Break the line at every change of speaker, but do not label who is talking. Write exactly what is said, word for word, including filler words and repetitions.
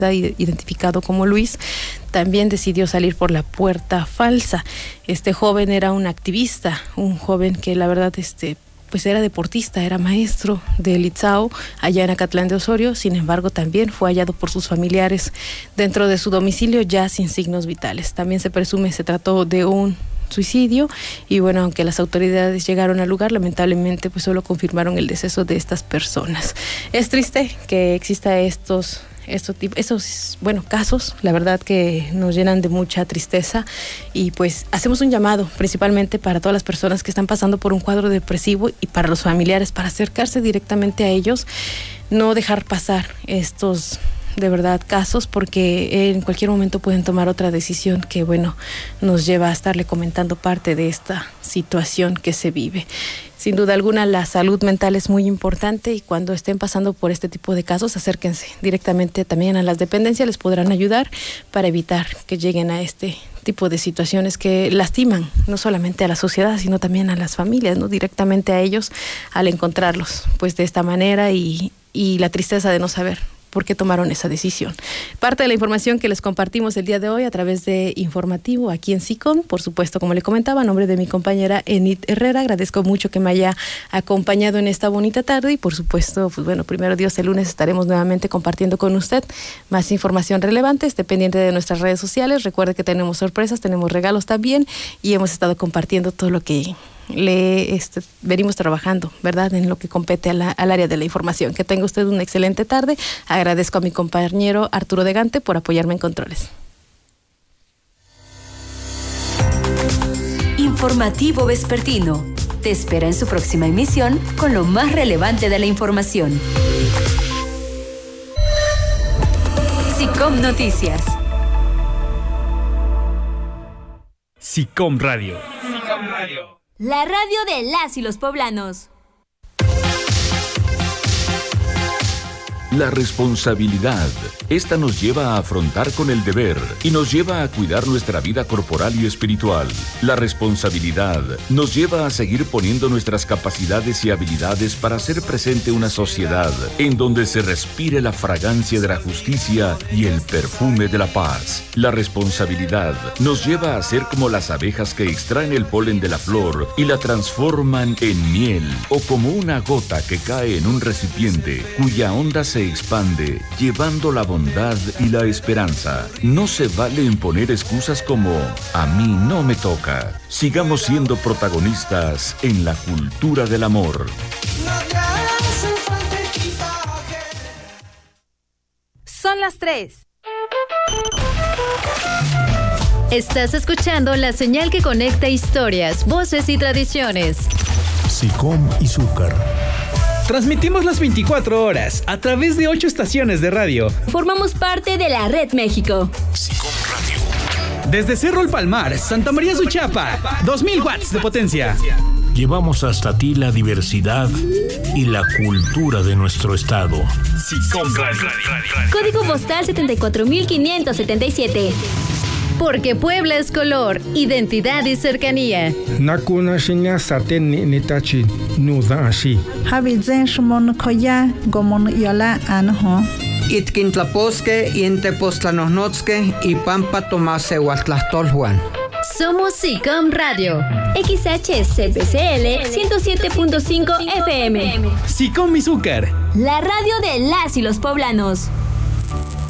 identificado como Luis, también decidió salir por la puerta falsa. Este joven era un activista, un joven que la verdad este pues era deportista, era maestro del Itzao allá en Acatlán de Osorio. Sin embargo, también fue hallado por sus familiares dentro de su domicilio ya sin signos vitales. También se presume se trató de un suicidio y bueno, aunque las autoridades llegaron al lugar, lamentablemente pues solo confirmaron el deceso de estas personas. Es triste que exista estos Estos, esos bueno, casos, la verdad que nos llenan de mucha tristeza y pues hacemos un llamado principalmente para todas las personas que están pasando por un cuadro depresivo y para los familiares, para acercarse directamente a ellos, no dejar pasar estos de verdad casos, porque en cualquier momento pueden tomar otra decisión que bueno, nos lleva a estarle comentando parte de esta situación que se vive. Sin duda alguna, la salud mental es muy importante y cuando estén pasando por este tipo de casos, acérquense directamente también a las dependencias, les podrán ayudar para evitar que lleguen a este tipo de situaciones que lastiman no solamente a la sociedad, sino también a las familias, no directamente a ellos al encontrarlos pues de esta manera y, y la tristeza de no saber por qué tomaron esa decisión. Parte de la información que les compartimos el día de hoy a través de Informativo aquí en SICOM, por supuesto, como le comentaba, a nombre de mi compañera Enid Herrera, agradezco mucho que me haya acompañado en esta bonita tarde y por supuesto, pues bueno, primero Dios, el lunes estaremos nuevamente compartiendo con usted más información relevante. Esté pendiente de nuestras redes sociales, recuerde que tenemos sorpresas, tenemos regalos también y hemos estado compartiendo todo lo que le este, venimos trabajando, ¿verdad?, en lo que compete a la, al área de la información. Que tenga usted una excelente tarde. Agradezco a mi compañero Arturo de Gante por apoyarme en controles.
Informativo Vespertino te espera en su próxima emisión con lo más relevante de la información. SICOM Noticias.
SICOM Radio. SICOM Radio.
La radio de las y los poblanos.
La responsabilidad. Esta nos lleva a afrontar con el deber y nos lleva a cuidar nuestra vida corporal y espiritual. La responsabilidad nos lleva a seguir poniendo nuestras capacidades y habilidades para hacer presente una sociedad en donde se respire la fragancia de la justicia y el perfume de la paz. La responsabilidad nos lleva a ser como las abejas que extraen el polen de la flor y la transforman en miel, o como una gota que cae en un recipiente cuya onda se expande, llevando la bondad y la esperanza. No se vale imponer excusas como "a mí no me toca". Sigamos siendo protagonistas en la cultura del amor.
Son las tres. Estás escuchando la señal que conecta historias, voces y tradiciones.
SICOM y Zúcar.
Transmitimos las veinticuatro horas a través de ocho estaciones de radio.
Formamos parte de la Red México.
SICOM Radio.
Desde Cerro El Palmar, Santa María Suchapa, dos mil watts de potencia.
Llevamos hasta ti la diversidad y la cultura de nuestro estado.
SICOM Radio.
Código postal setenta y cuatro mil quinientos setenta y siete. Porque Puebla es color, identidad y cercanía.
Nakuna shinya saten nitachi nuza ashi.
Habizen shmon koya gomon yola anho.
Itkintlaposque, Intepostlanosnotzque y Pampa Tomase Huatlastolhuan.
Somos SICOM Radio. X H C P C L ciento siete punto cinco F M.
SICOM y Zúcar.
La radio de las y los poblanos.